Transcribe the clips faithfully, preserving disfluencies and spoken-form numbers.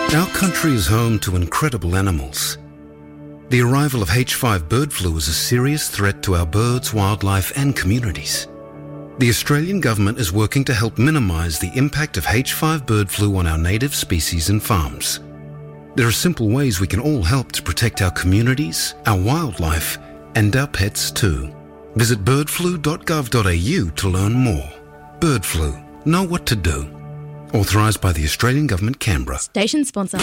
Our country is home to incredible animals. The arrival of H five bird flu is a serious threat to our birds, wildlife and communities. The Australian government is working to help minimise the impact of H five bird flu on our native species and farms. There are simple ways we can all help to protect our communities, our wildlife and our pets too. Visit bird flu dot gov dot a u to learn more. Bird flu. Know what to do. Authorised by the Australian Government, Canberra. Station sponsor.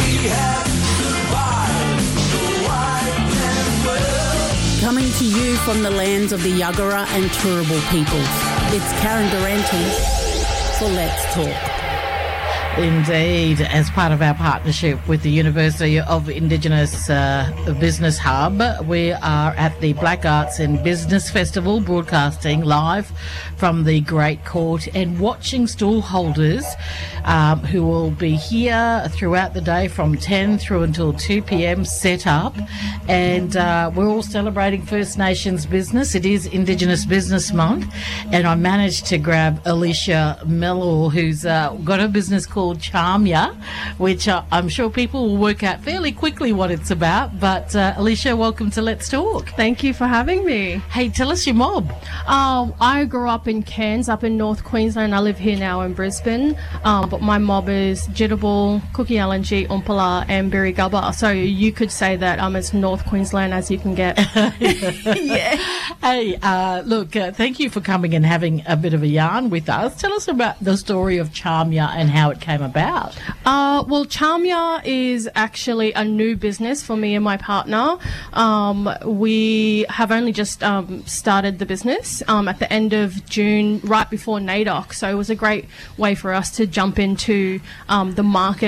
Coming to you from the lands of the Yuggera and Turrbal peoples, it's Karen Durante for Let's Talk. Indeed, as part of our partnership with the University of Indigenous uh, Business Hub, we are at the Black Arts and Business Festival, broadcasting live from the Great Court and watching stallholders um, who will be here throughout the day from ten through until two p.m. set up. And uh, we're all celebrating First Nations business. It is Indigenous Business Month. And I managed to grab Alicia Mellor, who's uh, got a business called Charmya, which uh, I'm sure people will work out fairly quickly what it's about. But uh, Alicia, welcome to Let's Talk. Thank you for having me. Hey, tell us your mob. Um, I grew up in Cairns, up in North Queensland. I live here now in Brisbane. Um, but my mob is Jitterbal, Kuki-Yalanji, Umpala and Birigubba. So you could say that I'm as North Queensland as you can get. Yeah. Hey, uh, look, uh, thank you for coming and having a bit of a yarn with us. Tell us about the story of Charmya and how it came about. Uh, well, Charmya is actually a new business for me and my partner. Um, we have only just um, started the business um, at the end of June, right before NAIDOC. So it was a great way for us to jump into um, the market